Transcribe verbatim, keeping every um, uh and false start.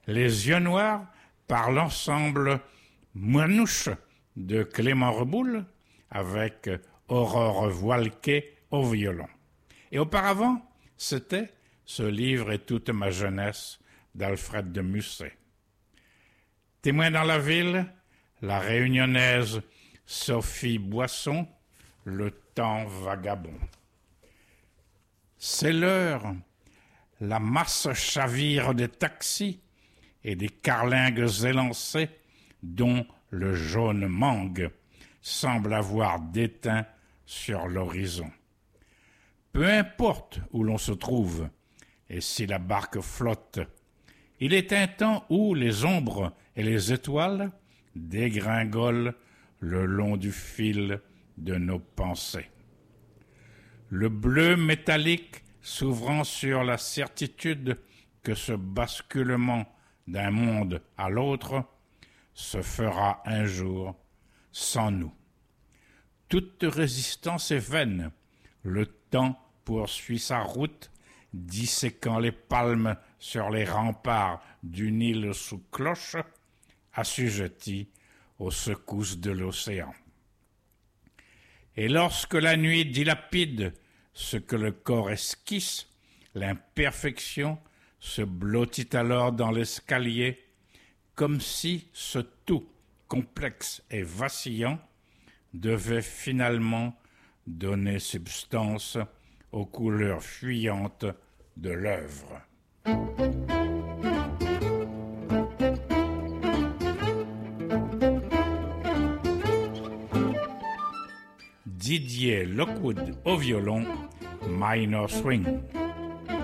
Les yeux noirs par l'ensemble Moinouche de Clément Reboul avec Aurore Voilquet au violon. Et auparavant, c'était Ce livre et toute ma jeunesse d'Alfred de Musset. Témoin dans la ville, la réunionnaise Sophie Boisson, Le temps vagabond. C'est l'heure, la masse chavire des taxis et des carlingues élancées dont le jaune mangue semble avoir déteint sur l'horizon. Peu importe où l'on se trouve, et si la barque flotte, il est un temps où les ombres et les étoiles dégringolent le long du fil de nos pensées. Le bleu métallique s'ouvrant sur la certitude que ce basculement d'un monde à l'autre se fera un jour sans nous. Toute résistance est vaine, le temps poursuit sa route, disséquant les palmes sur les remparts d'une île sous cloche, assujettie aux secousses de l'océan. Et lorsque la nuit dilapide ce que le corps esquisse, l'imperfection se blottit alors dans l'escalier, comme si ce tout complexe et vacillant devait finalement donner substance aux couleurs fuyantes de l'œuvre. Didier Lockwood au violon, Minor Swing.